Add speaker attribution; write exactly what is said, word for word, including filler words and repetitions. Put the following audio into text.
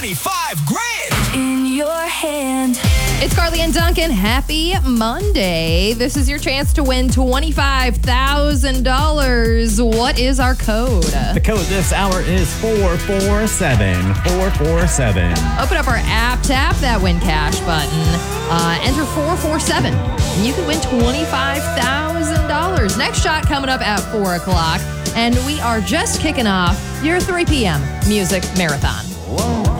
Speaker 1: twenty-five grand
Speaker 2: in your hand.
Speaker 3: It's Carly and Duncan. Happy Monday. This is your chance to win twenty-five thousand dollars. What is our code?
Speaker 4: The code this hour is four four seven. four four seven.
Speaker 3: Open up our app, tap that win cash button, uh, enter four four seven, and you can win twenty-five thousand dollars. Next shot coming up at four o'clock, and we are just kicking off your three p.m. Music Marathon.